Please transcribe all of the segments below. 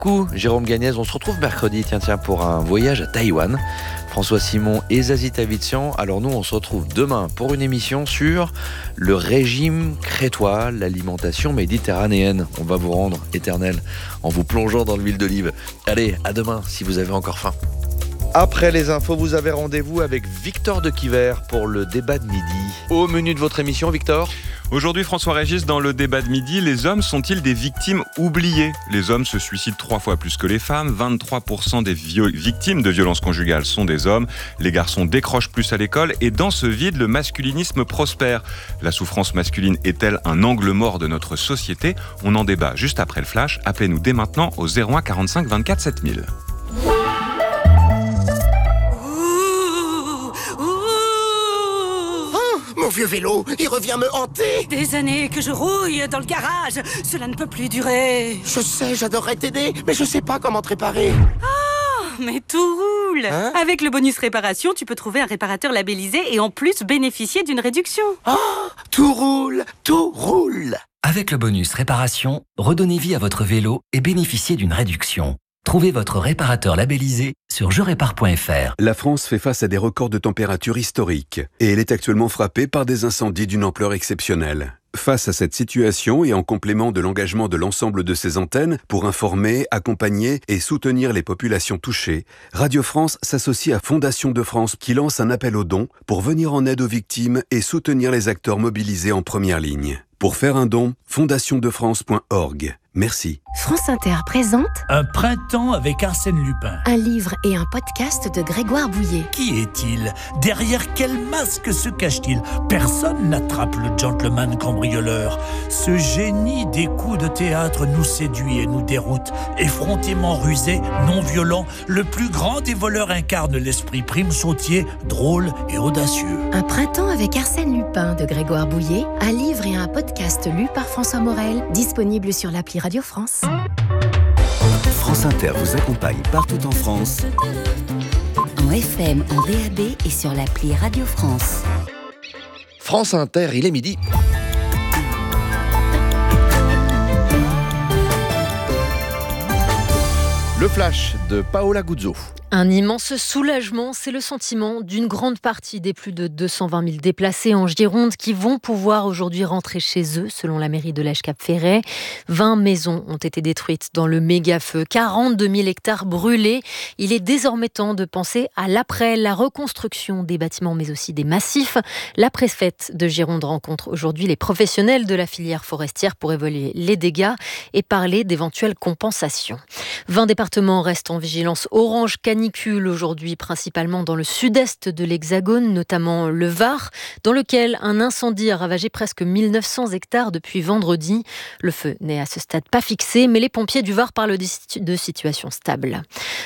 Coucou, Jérôme Gagnez, on se retrouve mercredi, tiens, pour un voyage à Taïwan. François Simon et Zazie Tavitsian. Alors nous, on se retrouve demain pour une émission sur le régime crétois, l'alimentation méditerranéenne. On va vous rendre éternel en vous plongeant dans l'huile d'olive. Allez, à demain si vous avez encore faim. Après les infos, vous avez rendez-vous avec Victor de Quiver pour le débat de midi. Au menu de votre émission, Victor ? Aujourd'hui, François-Régis, dans le débat de midi, les hommes sont-ils des victimes oubliées ? Les hommes se suicident 3 fois plus que les femmes. 23% des victimes de violences conjugales sont des hommes. Les garçons décrochent plus à l'école. Et dans ce vide, le masculinisme prospère. La souffrance masculine est-elle un angle mort de notre société ? On en débat juste après le flash. Appelez-nous dès maintenant au 01 45 24 7000. Mon vieux vélo, il revient me hanter. Des années que je rouille dans le garage. Cela ne peut plus durer. Je sais, j'adorerais t'aider, mais je sais pas comment te réparer. Mais tout roule. Avec le bonus réparation, tu peux trouver un réparateur labellisé et en plus bénéficier d'une réduction. Tout roule, tout roule. Avec le bonus réparation, redonnez vie à votre vélo et bénéficiez d'une réduction. Trouvez votre réparateur labellisé sur jerépare.fr. La France fait face à des records de température historiques et elle est actuellement frappée par des incendies d'une ampleur exceptionnelle. Face à cette situation et en complément de l'engagement de l'ensemble de ses antennes pour informer, accompagner et soutenir les populations touchées, Radio France s'associe à Fondation de France qui lance un appel aux dons pour venir en aide aux victimes et soutenir les acteurs mobilisés en première ligne. Pour faire un don, fondationdefrance.org. Merci. France Inter présente Un printemps avec Arsène Lupin. un livre et un podcast de Grégoire Bouillet. Qui est-il ? Derrière quel masque se cache-t-il ? Personne n'attrape le gentleman cambrioleur. Ce génie des coups de théâtre nous séduit et nous déroute. Effrontément rusé, non violent, le plus grand des voleurs incarne l'esprit prime sautier, drôle et audacieux. Un printemps avec Arsène Lupin de Grégoire Bouillet, un livre et un podcast lu par François Morel, disponible sur l'appli Radio France. France Inter vous accompagne partout en France. En FM, en DAB et sur l'appli Radio France. France Inter, il est midi. Le flash de Paola Guzzo. Un immense soulagement, c'est le sentiment d'une grande partie des plus de 220 000 déplacés en Gironde qui vont pouvoir aujourd'hui rentrer chez eux, selon la mairie de Lège-Cap-Ferret. 20 maisons ont été détruites dans le méga-feu, 42 000 hectares brûlés. Il est désormais temps de penser à l'après, la reconstruction des bâtiments, mais aussi des massifs. La préfète de Gironde rencontre aujourd'hui les professionnels de la filière forestière pour évaluer les dégâts et parler d'éventuelles compensations. 20 départements restent en vigilance orange canicule aujourd'hui, principalement dans le sud-est de l'Hexagone, notamment le Var, dans lequel un incendie a ravagé presque 1900 hectares depuis vendredi. Le feu n'est à ce stade pas fixé, mais les pompiers du Var parlent de situation stable.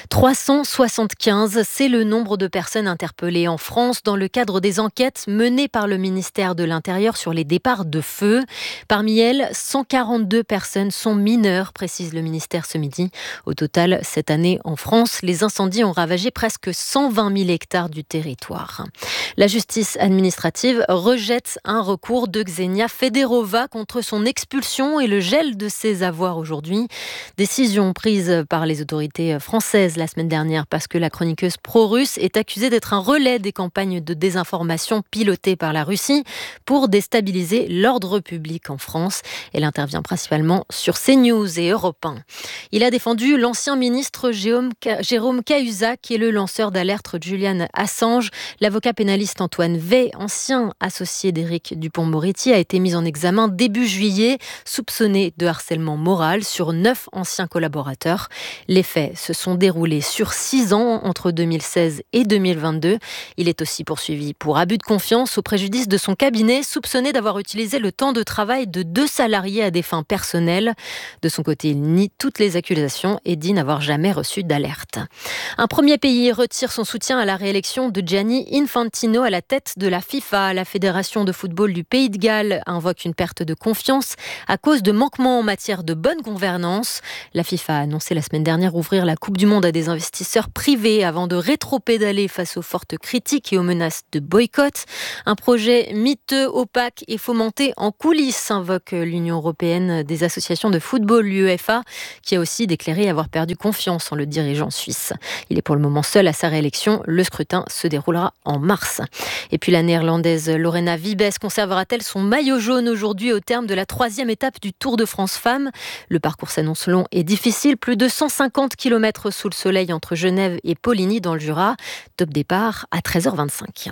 375, c'est le nombre de personnes interpellées en France dans le cadre des enquêtes menées par le ministère de l'Intérieur sur les départs de feu. Parmi elles, 142 personnes sont mineures, précise le ministère ce midi. Au total, cette année en France, les incendies ont ravagé presque 120 000 hectares du territoire. La justice administrative rejette un recours de Xenia Federova contre son expulsion et le gel de ses avoirs aujourd'hui. Décision prise par les autorités françaises la semaine dernière parce que la chroniqueuse pro-russe est accusée d'être un relais des campagnes de désinformation pilotées par la Russie pour déstabiliser l'ordre public en France. Elle intervient principalement sur CNews et Europe 1. Il a défendu l'ancien ministre Jérôme Cahuzac et le lanceur d'alerte Julian Assange. L'avocat pénaliste Antoine Wey, ancien associé d'Éric Dupond-Moretti, a été mis en examen début juillet, soupçonné de harcèlement moral sur 9 anciens collaborateurs. Les faits se sont déroulés sur 6 ans, entre 2016 et 2022. Il est aussi poursuivi pour abus de confiance au préjudice de son cabinet, soupçonné d'avoir utilisé le temps de travail de 2 salariés à des fins personnelles. De son côté, il nie toutes les accusations et dit n'avoir jamais reçu d'alerte. Un premier pays retire son soutien à la réélection de Gianni Infantino à la tête de la FIFA. La Fédération de football du Pays de Galles invoque une perte de confiance à cause de manquements en matière de bonne gouvernance. La FIFA a annoncé la semaine dernière ouvrir la Coupe du Monde à des investisseurs privés avant de rétro-pédaler face aux fortes critiques et aux menaces de boycott. Un projet miteux, opaque et fomenté en coulisses, invoque l'Union européenne des associations de football, l'UEFA, qui a aussi déclaré avoir perdu confiance en le dirigeant suisse. Il est pour le moment seul à sa réélection. Le scrutin se déroulera en mars. Et puis la néerlandaise Lorena Wiebes conservera-t-elle son maillot jaune aujourd'hui au terme de la 3e étape du Tour de France Femmes ? Le parcours s'annonce long et difficile. Plus de 150 km sous le soleil entre Genève et Poligny dans le Jura. Top départ à 13h25.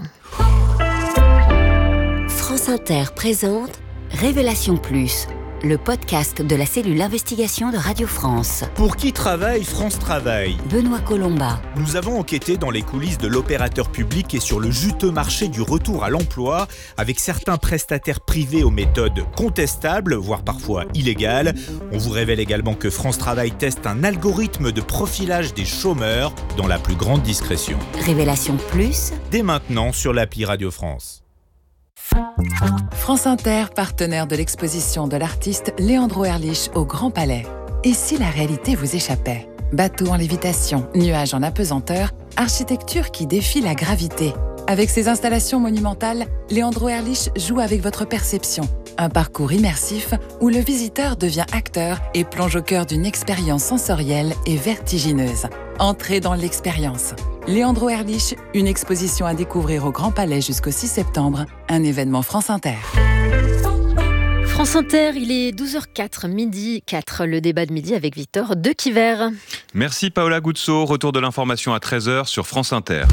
France Inter présente Révélation Plus, le podcast de la cellule investigation de Radio France. Pour qui travaille France Travail ? Benoît Colomba. Nous avons enquêté dans les coulisses de l'opérateur public et sur le juteux marché du retour à l'emploi, avec certains prestataires privés aux méthodes contestables, voire parfois illégales. On vous révèle également que France Travail teste un algorithme de profilage des chômeurs dans la plus grande discrétion. Révélation Plus, dès maintenant sur l'appli Radio France. France Inter, partenaire de l'exposition de l'artiste Leandro Erlich au Grand Palais. Et si la réalité vous échappait ? Bateau en lévitation, nuages en apesanteur, architecture qui défie la gravité. Avec ses installations monumentales, Leandro Erlich joue avec votre perception. Un parcours immersif où le visiteur devient acteur et plonge au cœur d'une expérience sensorielle et vertigineuse. Entrez dans l'expérience. Leandro Erlich, une exposition à découvrir au Grand Palais jusqu'au 6 septembre, un événement France Inter. France Inter, il est 12h04, midi 4, le débat de midi avec Victor Dequiver. Merci Paola Guzzo, retour de l'information à 13h sur France Inter.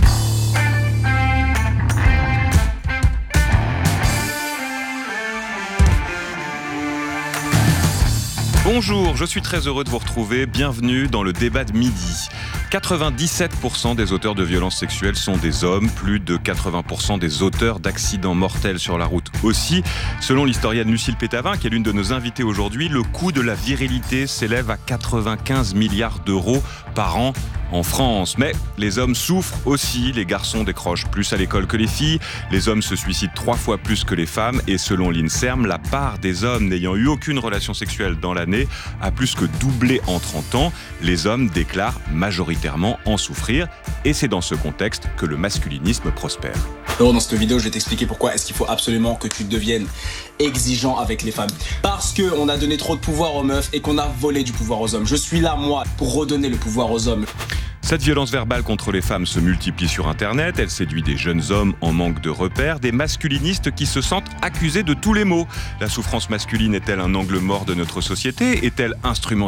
Bonjour, je suis très heureux de vous retrouver. Bienvenue dans le débat de midi. 97% des auteurs de violences sexuelles sont des hommes, plus de 80% des auteurs d'accidents mortels sur la route aussi. Selon l'historienne Lucille Pétavin, qui est l'une de nos invitées aujourd'hui, le coût de la virilité s'élève à 95 milliards d'euros par an en France. Mais les hommes souffrent aussi, les garçons décrochent plus à l'école que les filles, les hommes se suicident 3 fois plus que les femmes et selon l'INSERM, la part des hommes n'ayant eu aucune relation sexuelle dans l'année a plus que doublé en 30 ans. Les hommes déclarent majoritairement en souffrir et c'est dans ce contexte que le masculinisme prospère. Alors dans cette vidéo, je vais t'expliquer pourquoi est-ce qu'il faut absolument que tu deviennes exigeant avec les femmes. Parce qu'on a donné trop de pouvoir aux meufs et qu'on a volé du pouvoir aux hommes. Je suis là, moi, pour redonner le pouvoir aux hommes. Cette violence verbale contre les femmes se multiplie sur Internet. Elle séduit des jeunes hommes en manque de repères, des masculinistes qui se sentent accusés de tous les maux. La souffrance masculine est-elle un angle mort de notre société ? Est-elle instrumentalisée ?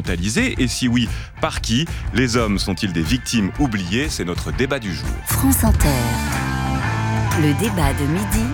Et si oui, par qui ? Les hommes sont-ils des victimes oubliées ? C'est notre débat du jour. France Inter, le débat de midi,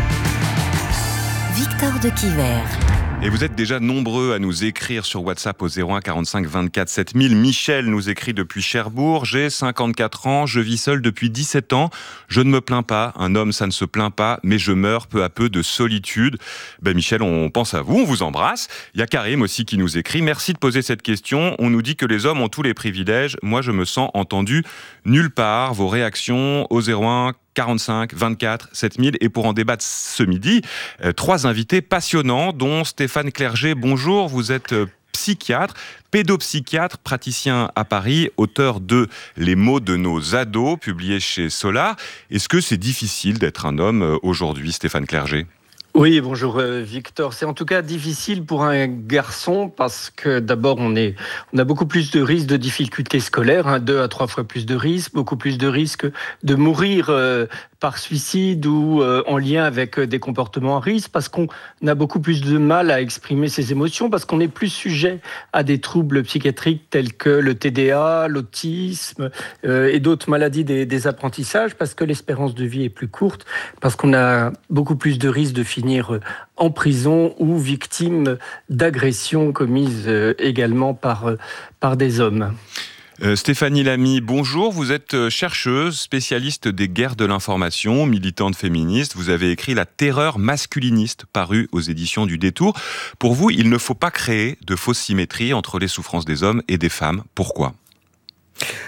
Victor Dequiver. Et vous êtes déjà nombreux à nous écrire sur WhatsApp au 01 45 24 7000. Michel nous écrit depuis Cherbourg. J'ai 54 ans, je vis seul depuis 17 ans. Je ne me plains pas, un homme ça ne se plaint pas, mais je meurs peu à peu de solitude. Michel, on pense à vous, on vous embrasse. Il y a Karim aussi qui nous écrit. Merci de poser cette question. On nous dit que les hommes ont tous les privilèges. Moi, je me sens entendu nulle part. Vos réactions au 01 45 24 7000 et pour en débattre ce midi, 3 invités passionnants dont Stéphane Clerget. Bonjour, vous êtes psychiatre, pédopsychiatre, praticien à Paris, auteur de Les mots de nos ados, publié chez Solar. Est-ce que c'est difficile d'être un homme aujourd'hui, Stéphane Clerget ? Oui, bonjour Victor. C'est en tout cas difficile pour un garçon parce que d'abord on a beaucoup plus de risques de difficultés scolaires, 2 à 3 fois plus de risques, beaucoup plus de risques de mourir par suicide ou en lien avec des comportements à risque, parce qu'on a beaucoup plus de mal à exprimer ses émotions, parce qu'on est plus sujet à des troubles psychiatriques tels que le TDA, l'autisme et d'autres maladies des apprentissages, parce que l'espérance de vie est plus courte, parce qu'on a beaucoup plus de risques de finir en prison ou victime d'agressions commises également par des hommes. Stéphanie Lamy, bonjour. Vous êtes chercheuse, spécialiste des guerres de l'information, militante féministe. Vous avez écrit La terreur masculiniste, paru aux éditions du Détour. Pour vous, il ne faut pas créer de fausses symétries entre les souffrances des hommes et des femmes. Pourquoi ?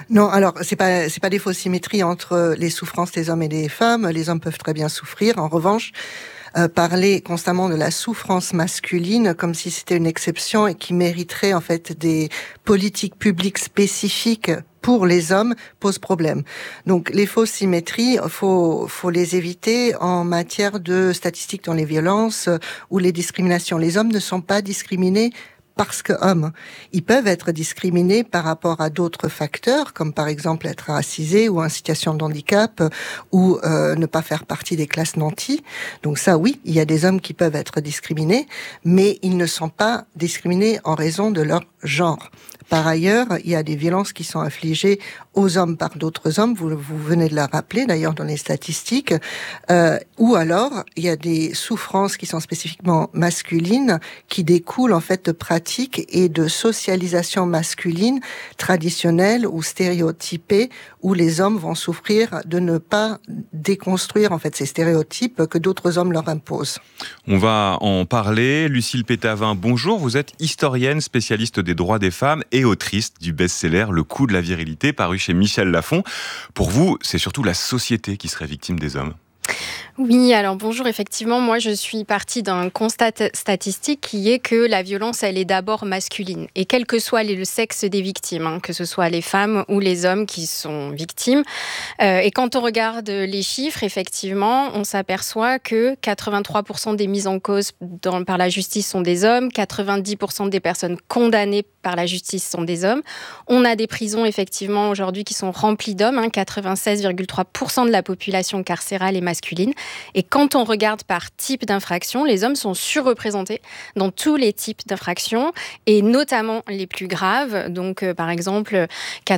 Non, alors c'est pas des fausses symétries entre les souffrances des hommes et des femmes. Les hommes peuvent très bien souffrir. En revanche, parler constamment de la souffrance masculine comme si c'était une exception et qui mériterait en fait des politiques publiques spécifiques pour les hommes pose problème. Donc les fausses symétries, faut les éviter en matière de statistiques dans les violences ou les discriminations. Les hommes ne sont pas discriminés parce que hommes. Ils peuvent être discriminés par rapport à d'autres facteurs, comme par exemple être racisés ou en situation de handicap ou ne pas faire partie des classes nantis. Donc ça, oui, il y a des hommes qui peuvent être discriminés, mais ils ne sont pas discriminés en raison de leur genre. Par ailleurs, il y a des violences qui sont infligées aux hommes par d'autres hommes, vous venez de la rappeler d'ailleurs dans les statistiques, ou alors il y a des souffrances qui sont spécifiquement masculines, qui découlent en fait de pratiques et de socialisation masculine traditionnelle ou stéréotypée, où les hommes vont souffrir de ne pas déconstruire en fait ces stéréotypes que d'autres hommes leur imposent. On va en parler. Lucille Pétavin, bonjour. Vous êtes historienne, spécialiste des droits des femmes et autrice du best-seller Le coût de la virilité, paru chez Michel Lafon. Pour vous, c'est surtout la société qui serait victime des hommes. Oui, alors bonjour, effectivement, moi je suis partie d'un constat statistique qui est que la violence, elle est d'abord masculine. Et quel que soit le sexe des victimes, que ce soit les femmes ou les hommes qui sont victimes. Et quand on regarde les chiffres, effectivement, on s'aperçoit que 83% des mises en cause par la justice sont des hommes, 90% des personnes condamnées par la justice sont des hommes. On a des prisons, effectivement, aujourd'hui qui sont remplies d'hommes, 96,3% de la population carcérale est masculine. Et quand on regarde par type d'infraction, les hommes sont surreprésentés dans tous les types d'infractions et notamment les plus graves. Donc, par exemple,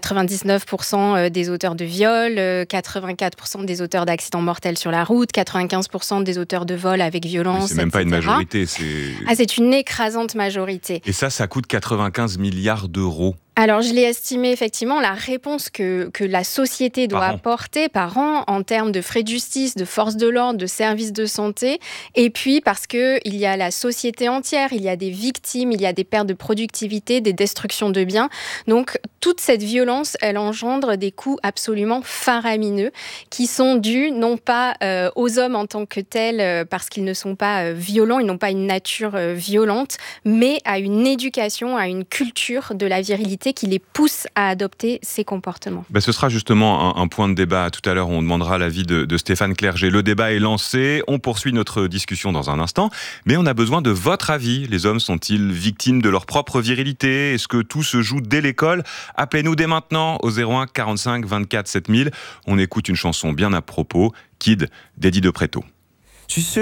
99% des auteurs de viol, 84% des auteurs d'accidents mortels sur la route, 95% des auteurs de vol avec violence, c'est même etc. pas une majorité. C'est une écrasante majorité. Et ça coûte 95 milliards d'euros. Alors, je l'ai estimé, effectivement, la réponse que la société doit apporter par an en termes de frais de justice, de forces de l'ordre, de services de santé. Et puis, parce qu'il y a la société entière, il y a des victimes, il y a des pertes de productivité, des destructions de biens. Donc, toute cette violence, elle engendre des coûts absolument faramineux qui sont dus non pas aux hommes en tant que tels, parce qu'ils ne sont pas violents, ils n'ont pas une nature violente, mais à une éducation, à une culture de la virilité qui les pousse à adopter ces comportements. Ce sera justement un point de débat. Tout à l'heure, on demandera l'avis de Stéphane Clerget. Le débat est lancé. On poursuit notre discussion dans un instant. Mais on a besoin de votre avis. Les hommes sont-ils victimes de leur propre virilité ? Est-ce que tout se joue dès l'école ? Appelez-nous dès maintenant au 01 45 24 7000. On écoute une chanson bien à propos. Kid d'Eddie de Pretto.